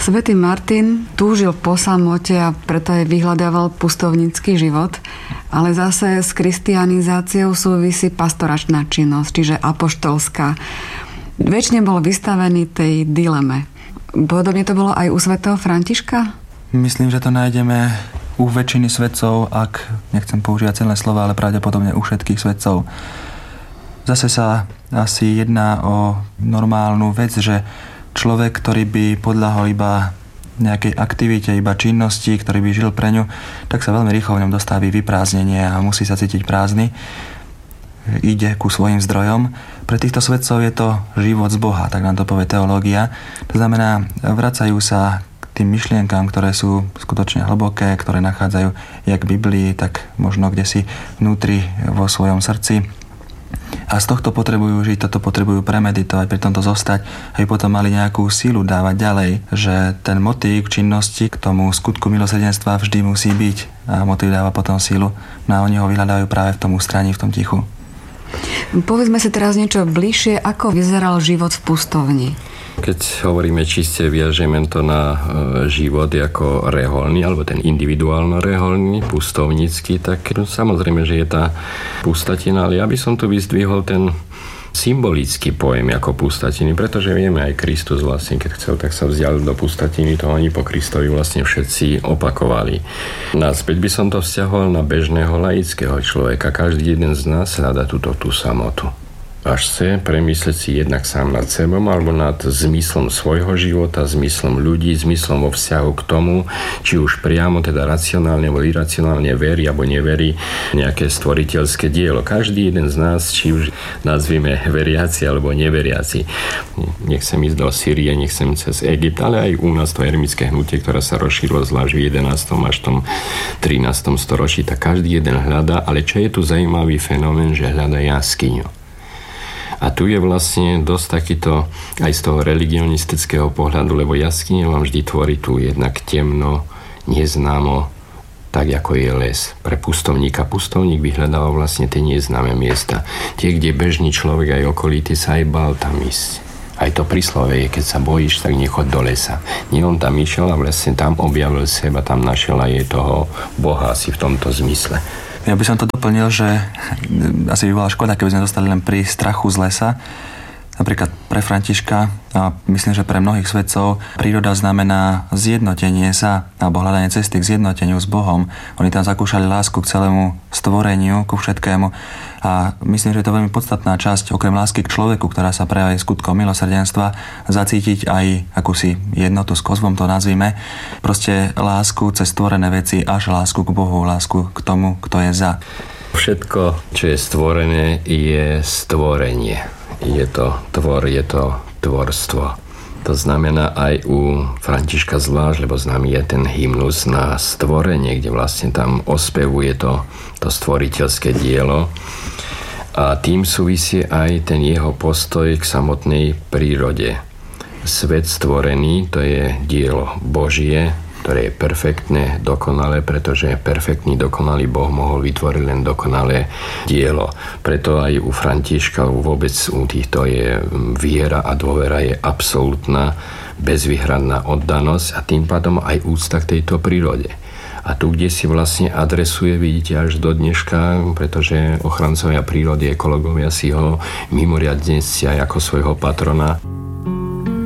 Svätý Martin túžil po samote a preto aj vyhľadával pustovnícky život, ale zase s kristianizáciou súvisí pastoračná činnosť, čiže apoštolská. Večne bol vystavený tej dileme. Podobne to bolo aj u svätého Františka? Myslím, že to nájdeme u väčšiny svetcov, ak nechcem používať celé slova, ale pravdepodobne u všetkých svetcov. Zase sa asi jedná o normálnu vec, že človek, ktorý by podľahol iba nejakej aktivite, iba činnosti, ktorý by žil pre ňu, tak sa veľmi rýchlo v ňom dostaví vyprázdnenie a musí sa cítiť prázdny. Ide ku svojim zdrojom. Pre týchto svetcov je to život z Boha, tak nám to povie teológia. To znamená, vracajú sa k tým myšlienkám, ktoré sú skutočne hlboké, ktoré nachádzajú jak v Biblii, tak možno kdesi vnútri vo svojom srdci. A z tohto potrebujú žiť, toto potrebujú premeditovať, pri tomto zostať, aby potom mali nejakú sílu dávať ďalej, že ten motív k činnosti, k tomu skutku milosrdenstva vždy musí byť a motív dáva potom sílu. No a oni ho vyhľadajú práve v tom ústraní, v tom tichu. Povedzme si teraz niečo bližšie, ako vyzeral život v pustovni. Keď hovoríme čiste, viažeme to na život ako reholný, alebo ten individuálno-reholný, pustovnícky, tak samozrejme, že je tá pustatina, ale ja by som tu vyzdvihol ten symbolický pojem ako pustatiny, pretože vieme, aj Kristus vlastne, keď chcel, tak sa vzdialil do pustatiny, to oni po Kristovi vlastne všetci opakovali. Naspäť by som to vzťahoval na bežného laického človeka. Každý jeden z nás hľadá tú samotu. Až chce premyslieť si jednak sám nad sebou alebo nad zmyslom svojho života, zmyslom ľudí, zmyslom vo vzťahu k tomu, či už priamo, teda racionálne alebo iracionálne verí alebo neverí nejaké stvoriteľské dielo. Každý jeden z nás, či už nazvime veriaci alebo neveriaci. Nechcem ísť do Sýrie, nechcem cez Egypt, ale aj u nás to eremické hnutie, ktoré sa rozšírilo zvlášť v 11. až tom 13. storočí, tak každý jeden hľadá, ale čo je tu zaujímavý fenomén, že hľadá jaskyňu. A tu je vlastne dosť takýto aj z toho religionistického pohľadu, lebo jaskyne vám vždy tvorí tu jednak temno, neznámo, tak ako je les. Pre pustovníka. Pustovník vyhľadáva vlastne tie neznáme miesta. Tie, kde bežný človek aj okolitý sa aj bál tam ísť. Aj to príslove je, keď sa bojíš, tak nechoď do lesa. Nie on tam išiel a vlastne tam objavil seba, tam našiel aj toho Boha asi v tomto zmysle. Ja by som to doplnil, že asi by bola škoda, keby sme zostali len pri strachu z lesa. Napríklad pre Františka a myslím, že pre mnohých svetcov príroda znamená zjednotenie sa alebo hľadanie cesty k zjednoteniu s Bohom. Oni tam zakúšali lásku k celému stvoreniu, ku všetkému a myslím, že je to veľmi podstatná časť, okrem lásky k človeku, ktorá sa prejaví skutkom milosrdenstva, zacítiť aj akúsi jednotu s kozmom, to nazvime. Proste lásku cez stvorené veci až lásku k Bohu, lásku k tomu, kto je za. Všetko, čo je stvorené, je stvorenie. Je to tvor, je to tvorstvo. To znamená aj u Františka zvlášť, lebo známy je ten hymnus na stvorenie, kde vlastne tam ospevuje to stvoriteľské dielo. A tým súvisí aj ten jeho postoj k samotnej prírode. Svet stvorený, to je dielo Božie, ktoré je perfektné, dokonalé, pretože perfektný, dokonalý Boh mohol vytvoriť len dokonalé dielo. Preto aj u Františka vôbec u týchto je viera a dôvera je absolútna, bezvýhradná oddanosť a tým pádom aj úcta k tejto prírode. A tu, kde si vlastne adresuje, vidíte až do dneška, pretože ochrancovia prírody, ekológovia si ho mimoriadne ctia ako svojho patrona.